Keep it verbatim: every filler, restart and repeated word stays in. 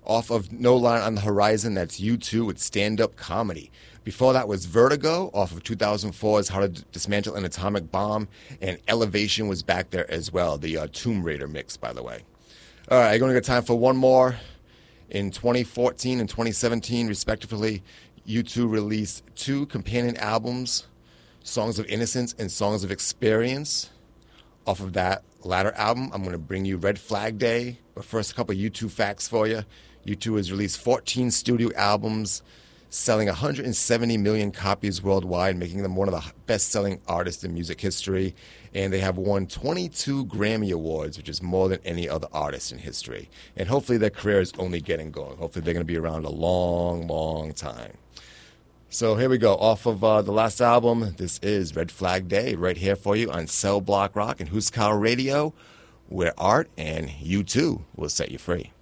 Off of No Line on the Horizon, that's U two with Stand Up Comedy. Before that was Vertigo, off of two thousand four's How to Dismantle an Atomic Bomb, and Elevation was back there as well, the uh, Tomb Raider mix, by the way. All right, I'm going to get time for one more. In twenty fourteen and twenty seventeen, respectively, U two released two companion albums, Songs of Innocence and Songs of Experience. Off of that latter album, I'm going to bring you Red Flag Day. But first, a couple of U two facts for you. U two has released fourteen studio albums, selling one hundred seventy million copies worldwide, making them one of the best-selling artists in music history. And they have won twenty-two Grammy Awards, which is more than any other artist in history. And hopefully their career is only getting going. Hopefully they're going to be around a long, long time. So here we go. Off of uh, the last album, this is Red Flag Day, right here for you on Cell Block Rock and Huskar Radio, where art and U two will set you free.